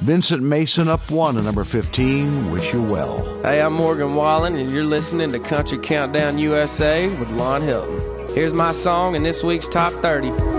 Vincent Mason up 1 at number 15, Wish You Well. Hey, I'm Morgan Wallen, and you're listening to Country Countdown USA with Lon Hilton. Here's my song in this week's Top 30.